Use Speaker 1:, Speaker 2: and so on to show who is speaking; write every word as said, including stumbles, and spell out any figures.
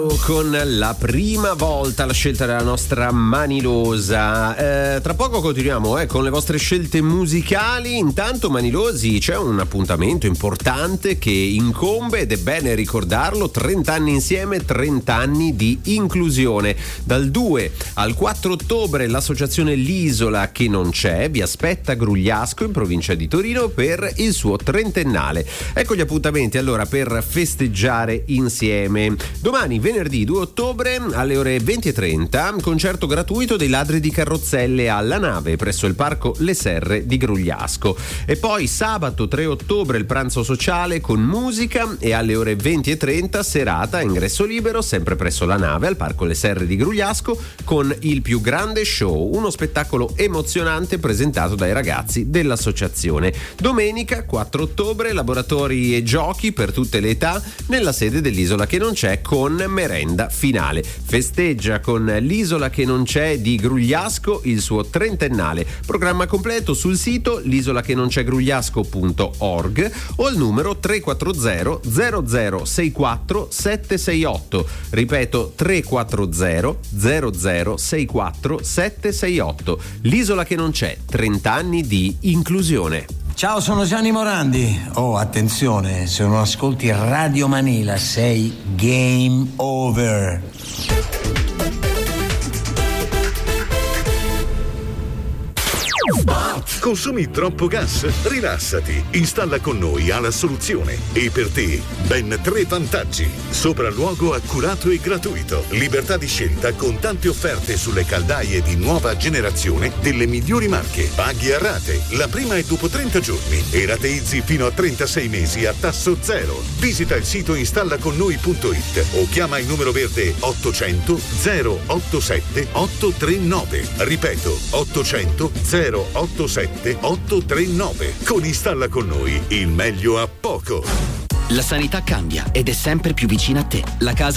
Speaker 1: Con la prima volta la scelta della nostra Manilosa. Eh, tra poco continuiamo eh, con le vostre scelte musicali. Intanto, Manilosi, c'è un appuntamento importante che incombe ed è bene ricordarlo: trenta anni insieme, trenta anni di inclusione. Dal due al quattro ottobre l'associazione L'Isola che non c'è vi aspetta a Grugliasco in provincia di Torino per il suo trentennale. Ecco gli appuntamenti allora per festeggiare insieme. Domani, venerdì due ottobre alle ore venti e trenta, concerto gratuito dei Ladri di Carrozzelle alla Nave presso il Parco Le Serre di Grugliasco. E poi sabato tre ottobre il pranzo sociale con musica e alle ore venti e trenta serata a ingresso libero sempre presso la Nave al Parco Le Serre di Grugliasco con il più grande show, uno spettacolo emozionante presentato dai ragazzi dell'associazione. Domenica quattro ottobre laboratori e giochi per tutte le età nella sede dell'Isola che non c'è con merenda finale. Festeggia con l'Isola che non c'è di Grugliasco il suo trentennale. Programma completo sul sito l'isola che non c'è grugliasco punto org o al numero tre quattro zero zero zero sei quattro sette sei otto. Ripeto, tre quattro zero zero zero sei quattro sette sei otto. L'Isola che non c'è, trenta anni di inclusione.
Speaker 2: Ciao, sono Gianni Morandi. Oh, attenzione, se non ascolti Radio Manila sei game over.
Speaker 3: Consumi troppo gas? Rilassati. Installa con noi ha la soluzione. E per te, ben tre vantaggi. Sopralluogo accurato e gratuito. Libertà di scelta con tante offerte sulle caldaie di nuova generazione delle migliori marche. Paghi a rate. La prima è dopo trenta giorni. E rateizzi fino a trentasei mesi a tasso zero. Visita il sito installaconnoi punto it o chiama il numero verde ottocento zero ottantasette ottocentonovantanove. Ripeto, ottocento zero ottantasette ottocentonovantanove. Con Installa con noi il meglio a poco.
Speaker 4: La sanità cambia ed è sempre più vicina a te. La casa